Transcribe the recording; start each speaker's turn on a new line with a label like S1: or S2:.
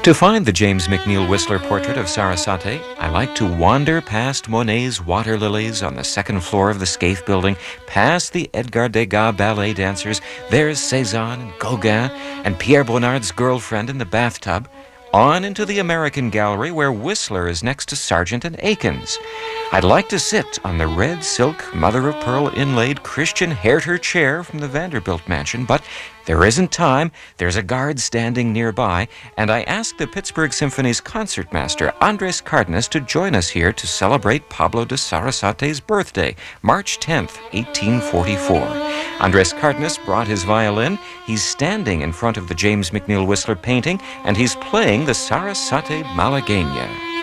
S1: To find the James McNeill Whistler portrait of Sarasate, I like to wander past Monet's water lilies on the second floor of the Scaife building, past the Edgar Degas ballet dancers. There's Cézanne and Gauguin and Pierre Bonnard's girlfriend in the bathtub, on into the American Gallery where Whistler is next to Sargent and Akins. I'd like to sit on the red silk, mother-of-pearl inlaid Christian Herter chair from the Vanderbilt mansion, but there isn't time. There's a guard standing nearby, and I asked the Pittsburgh Symphony's concertmaster, Andres Cardenas, to join us here to celebrate Pablo de Sarasate's birthday, March 10th, 1844. Andres Cardenas brought his violin. He's standing in front of the James McNeill Whistler painting, and he's playing the Sarasate Malagueña.